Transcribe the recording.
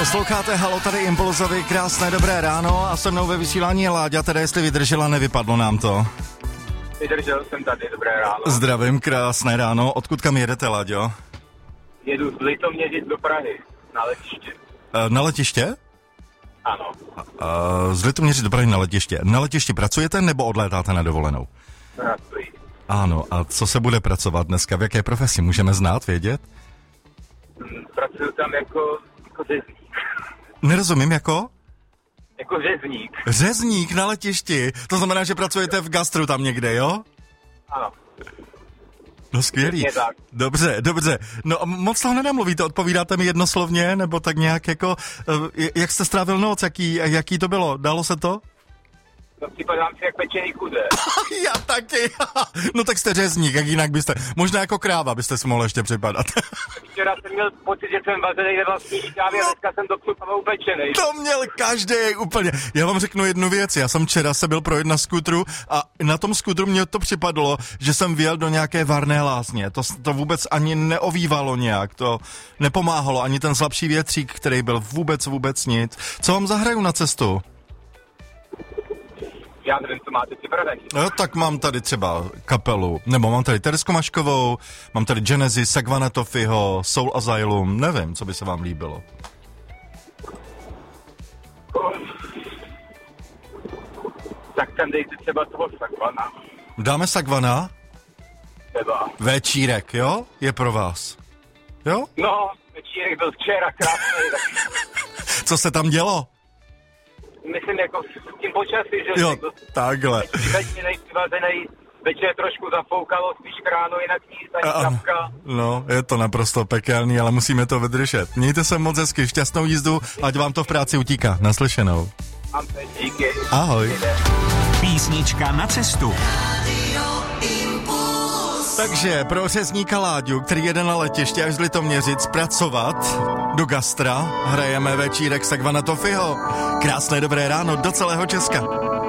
Posloucháte Halo, tady Impulzovi, krásné dobré ráno a se mnou ve vysílání je Láďa, teda jestli vydržela, nevypadlo nám to. Vydržel jsem tady, dobré ráno. Zdravím, krásné ráno, odkud kam jedete, Láďo? Jedu z Litoměřic do Prahy, na letiště. Na letiště? Ano. Z Litoměřic do Prahy na letiště. Na letišti pracujete nebo odlétáte na dovolenou? Pracuji. Ano, a co se bude pracovat dneska, v jaké profesi, můžeme znát, vědět? Pracuji tam jako řezník. Nerozumím, jako? Jako řezník. Řezník na letišti, to znamená, že pracujete v gastru tam někde, jo? Ano. No skvělý. Dobře. No a moc toho nenamluvíte, odpovídáte mi jednoslovně, nebo tak nějak jako, jak jste strávil noc, jaký to bylo, dalo se to? No připadám si jak pečený kuře. Já taky. No tak jste řezník, jak jinak byste, možná jako kráva byste si mohl ještě připadat. Včera jsem měl pocit, že jsem vařený ve vlastní šťávě a dneska jsem doslova upečený. To měl každý úplně. Já vám řeknu jednu věc, já jsem včera se byl projet na skutru a na tom skutru mě to připadlo, že jsem vjel do nějaké varné lázně. To vůbec ani neovívalo nějak, to nepomáhalo, ani ten slabší větřík, který byl vůbec nic. Co vám zahraju na cestu? Já nevím, co máte připravený. No, tak mám tady třeba kapelu, nebo mám tady Teresku Maškovou, mám tady Genesis, Sagvana Tofiho, Soul Asylum, nevím, co by se vám líbilo. Tak tam dejte třeba toho Sagvana. Dáme Sagvana? Třeba. Večírek, jo? Je pro vás. Jo? No, večírek byl včera krásný. Co se tam dělo? Myslím, jako s tím počasí, že... Jo, takhle. Nejvazenej, večer trošku zafoukalo, spíš kráno, jinak nic, ani kapka. No, je to naprosto pekelný, ale musíme to vydržet. Mějte se moc hezky, šťastnou jízdu, ať vám to v práci utíká. Naslyšenou. Díky. Ahoj. Písnička na cestu. Takže pro řezníka Láďu, který jede na letiště až z Litoměřic pracovat do gastra, hrajeme večírek Sagvana Tofiho. Krásné dobré ráno do celého Česka.